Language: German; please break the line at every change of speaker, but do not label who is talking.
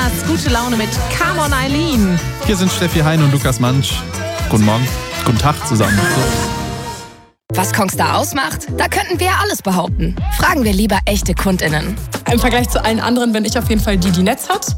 Vollgas, gute Laune mit Come on Eileen.
Hier sind Steffi Hein und Lukas Mansch. Guten Morgen, guten Tag zusammen.
Was Kongstar ausmacht? Da könnten wir ja alles behaupten. Fragen wir lieber echte KundInnen.
Im Vergleich zu allen anderen bin ich auf jeden Fall die Netz hat.